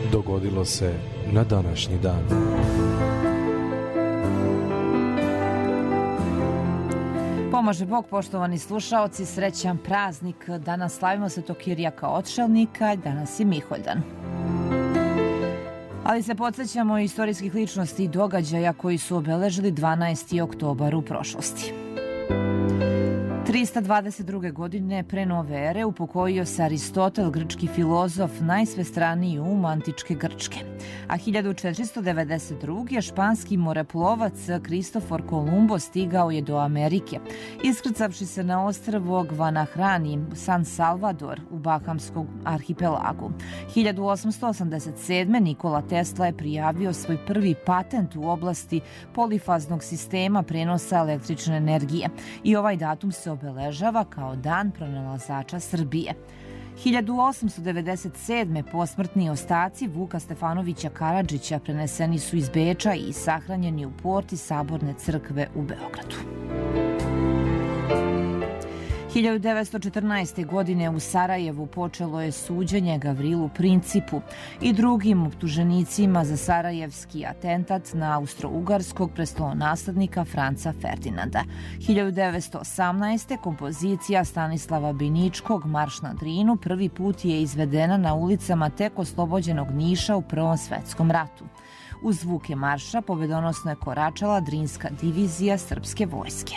dogodilo se na današnji dan. Pomaže Bog, poštovani slušaoci, srećan praznik. Danas slavimo Svetog Kirijaka Otšelnika, danas je Miholjdan. Ali se podsjećamo istorijskih ličnosti i događaja koji su obeležili 12. oktobar u prošlosti. 322. godine pre nove ere upokojio se Aristotel, grčki filozof, najsvestraniji antičke Grčke. A 1492. španski moreplovac Kristofor Kolumbo stigao je do Amerike, iskrcavši se na ostrvo Guanahrani, San Salvador u Bahamskom arhipelagu. 1887. Nikola Tesla je prijavio svoj prvi patent u oblasti polifaznog sistema prenosa električne energije i ovaj datum se obeležava kao dan pronalazača Srbije. 1897. posmrtni ostaci Vuka Stefanovića Karadžića preneseni su iz Beča i sahranjeni u porti Saborne crkve u Beogradu. 1914. godine u Sarajevu počelo je suđenje Gavrilu Principu i drugim optuženicima za sarajevski atentat na austro-ugarskog prestolonaslednika Franca Ferdinanda. 1918. kompozicija Stanislava Biničkog Marš na Drinu prvi put je izvedena na ulicama tek oslobođenog Niša u Prvom svetskom ratu. Uz zvuke marša pobedonosno je koračala Drinska divizija srpske vojske.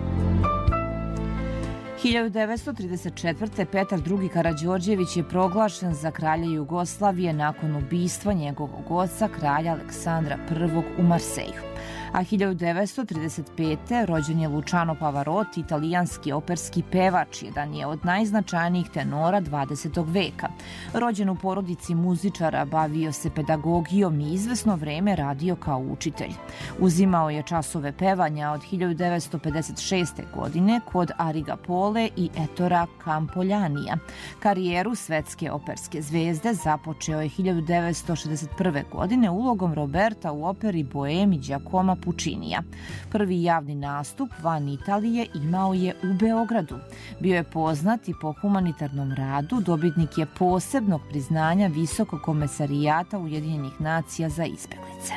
1934. Petar II. Karađorđević je proglašen za kralja Jugoslavije nakon ubistva njegovog oca, kralja Aleksandra I. u Marseju. A 1935. rođen je Luciano Pavarotti, italijanski operski pevač, jedan je od najznačajnijih tenora 20. veka. Rođen u porodici muzičara, bavio se pedagogijom i izvesno vreme radio kao učitelj. Uzimao je časove pevanja od 1956. godine kod Arriga Pole i Ettora Campoljanija. Karijeru svetske operske zvezde započeo je 1961. godine ulogom Roberta u operi Boemi Giacomo Puccinija. Prvi javni nastup van Italije imao je u Beogradu. Bio je poznat i po humanitarnom radu, dobitnik je posebnog priznanja Visokog komesarijata Ujedinjenih nacija za izbeglice.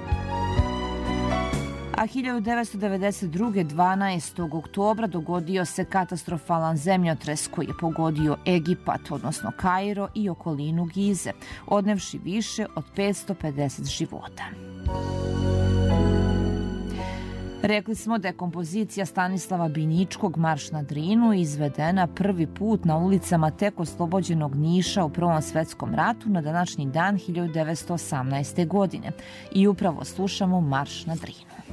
A 1992. 12. oktobra dogodio se katastrofalan zemljotres koji je pogodio Egipat, odnosno Kairo i okolinu Gize, odnevši više od 550 života. Rekli smo da je kompozicija Stanislava Biničkog Marš na Drinu izvedena prvi put na ulicama tek oslobođenog Niša u Prvom svetskom ratu na današnji dan 1918. godine. I upravo slušamo Marš na Drinu.